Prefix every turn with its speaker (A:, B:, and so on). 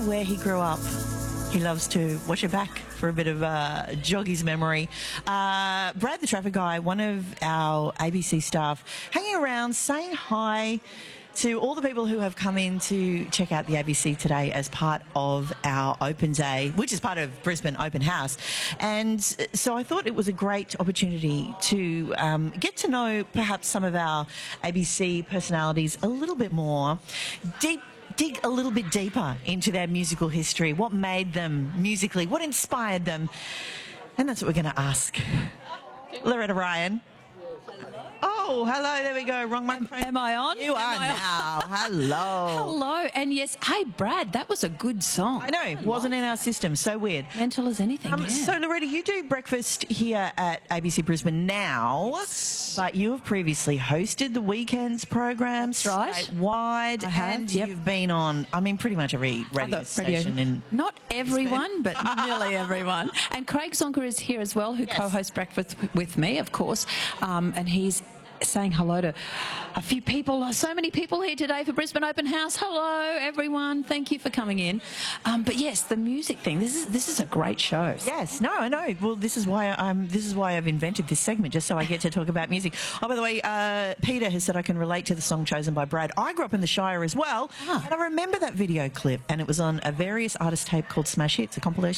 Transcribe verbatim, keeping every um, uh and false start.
A: where he grew up. He loves to watch it back for a bit of uh, jog his memory. Uh, Brad, the traffic guy, one of our A B C staff, hanging around, saying hi to all the people who have come in to check out the A B C today as part of our Open Day, which is part of Brisbane Open House. And so I thought it was a great opportunity to um, get to know perhaps some of our A B C personalities a little bit more, deep dig a little bit deeper into their musical history, what made them musically, what inspired them. And that's what we're going to ask Loretta Ryan. Oh, hello, there we go. Wrong microphone.
B: Am I on?
A: You are
B: Am I
A: now. Hello.
B: Hello, and yes, hey, Brad, that was a good song.
A: I know, wasn't in our system. So weird.
B: Mental as anything,
A: Um,
B: yeah.
A: So, Loretta, you do breakfast here at A B C Brisbane now, but you have previously hosted the weekends programs
B: That's right.
A: statewide,
B: I have,
A: and
B: yep.
A: you've been on, I mean, pretty much every radio
B: Other
A: station
B: radio-
A: in...
B: Not everyone, but nearly everyone. And Craig Zonker is here as well, who
A: Yes.
B: co-hosts breakfast with me, of course, um, and he's saying hello to a few people. So many people here today for Brisbane Open House. Hello, everyone. Thank you for coming in. Um, but yes, the music thing. This is this is a great show.
A: Yes, no, I know. Well, this is why I'm. This is why I've invented this segment, just so I get to talk about music. Oh, by the way, uh, Peter has said I can relate to the song chosen by Brad. I grew up in the Shire as well,
B: Ah.
A: and I remember that video clip, and it was on a various artist tape called Smash Hits, a compilation.